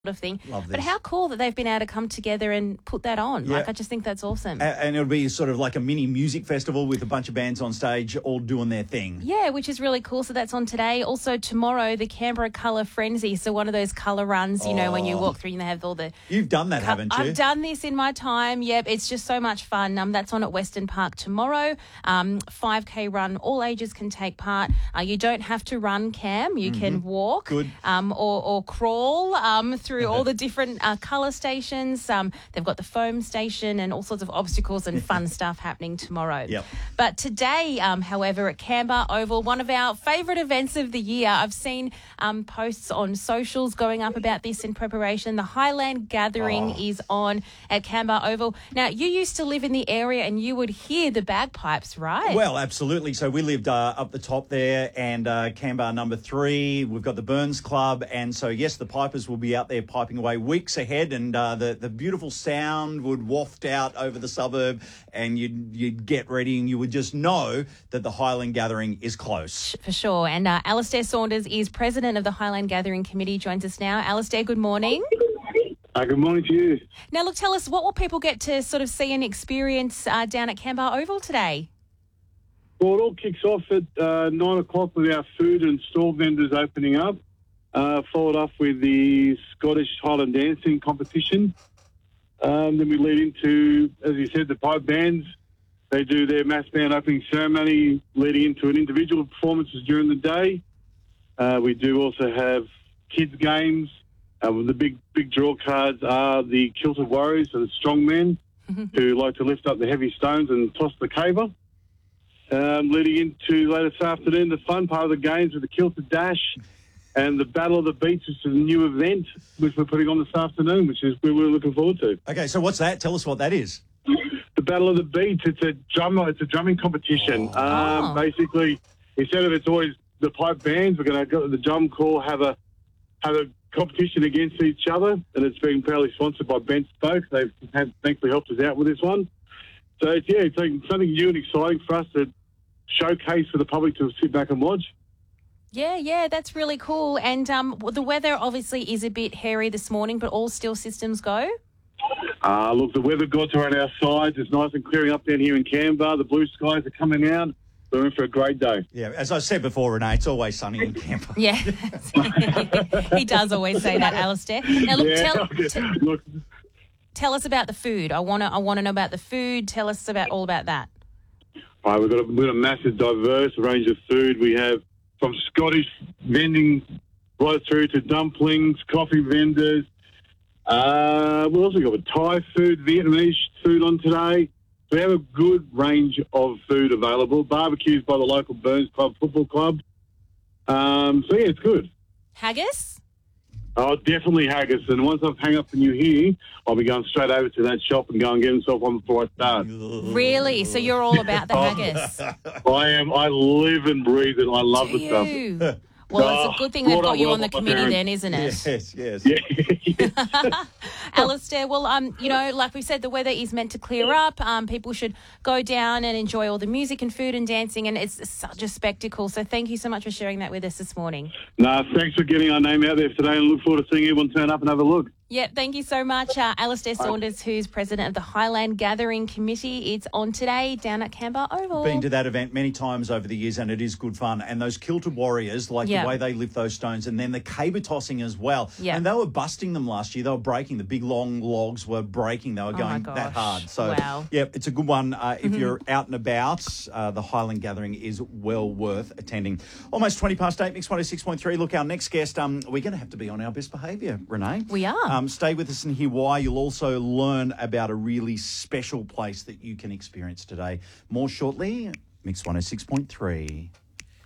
of thing. Love this. But how cool that they've been able to come together and put that on. Yeah. Like, I just think that's awesome. And it'll be sort of like a mini music festival with a bunch of bands on stage all doing their thing. Yeah, which is really cool. So that's on today. Also tomorrow, the Canberra Colour Frenzy. So one of those colour runs, you know, when you walk through and they have all the... You've done that, haven't you? I've done this in my time. Yep, it's just so much fun. That's on at Western Park tomorrow. 5K run. All ages can take part. You don't have to run, Cam. You can walk. Good. Or crawl through all the different colour stations. They've got the foam station and all sorts of obstacles and fun stuff happening tomorrow. Yep. But today, however, at Canberra Oval, one of our favourite events of the year, I've seen posts on socials going up about this in preparation. The Highland Gathering is on at Canberra Oval. Now, you used to live in the area and you would hear the bagpipes, right? Well, absolutely. So we lived up the top there, and Canberra number 3. We've got the Burns Club, and so yes, the pipers will be out there piping away weeks ahead, and the beautiful sound would waft out over the suburb, and you'd get ready, and you would just know that the Highland Gathering is close. For sure. And Alistair Saunders is president of the Highland Gathering Committee, joins us now. Alistair, good morning. Good morning to you. Now, look, tell us, what will people get to sort of see and experience down at Canberra Oval today? Well, it all kicks off at 9 o'clock with our food and stall vendors opening up, followed up with the Scottish Highland Dancing competition. Then we lead into, as you said, the pipe bands. They do their mass band opening ceremony, leading into an individual performances during the day. We do also have kids' games. The big draw cards are the Kilted Warriors and the strong men who like to lift up the heavy stones and toss the caber. Leading into later this afternoon, the fun part of the games with the Kilted Dash and the Battle of the Beats, which is a new event which we're putting on this afternoon, which is we're looking forward to. Okay, so what's that? Tell us what that is. The Battle of the Beats, it's a drumming competition. Basically, instead of it's always the pipe bands, we're going to go to the drum corps, have a competition against each other, and it's been proudly sponsored by Bent Spoke. They've thankfully helped us out with this one. So it's something new and exciting for us to showcase for the public to sit back and watch. Yeah, that's really cool. And the weather obviously is a bit hairy this morning, but all still systems go? Look, the weather gods are on our side. It's nice and clearing up down here in Canberra. The blue skies are coming out. We're in for a great day. Yeah, as I said before, Renee, it's always sunny in Canberra. Yeah. He does always say that, Alistair. Now, look, tell us about the food. I want to know about the food. Tell us all about that. All right, we've got a massive, diverse range of food. We have from Scottish vending right through to dumplings, coffee vendors. We also got Thai food, Vietnamese food on today. We have a good range of food available. Barbecues by the local Burns Club Football Club. It's good. Haggis? Oh, definitely haggis. And once I've hung up from you here, I'll be going straight over to that shop and go and get myself one before I start. Really? So you're all about the haggis? I am. I live and breathe it. I love the stuff. Well, it's a good thing they've got you on the committee then, isn't it? Yes. Yeah. Alistair, well, like we said, the weather is meant to clear up. People should go down and enjoy all the music and food and dancing, and it's such a spectacle. So thank you so much for sharing that with us this morning. Thanks for getting our name out there today, and look forward to seeing everyone turn up and have a look. Yeah, thank you so much. Alistair Saunders, who's president of the Highland Gathering Committee. It's on today down at Canberra Oval. Been to that event many times over the years, and it is good fun. And those Kilted Warriors, the way they lift those stones, and then the caber tossing as well. Yeah. And they were busting them last year. They were breaking. The big long logs were breaking. They were going that hard. So, it's a good one. If you're out and about, the Highland Gathering is well worth attending. Almost 20 past 8, Mix 106.3. Look, our next guest, we're going to have to be on our best behaviour, Renee. We are. Stay with us and hear why. You'll also learn about a really special place that you can experience today. More shortly, Mix 106.3.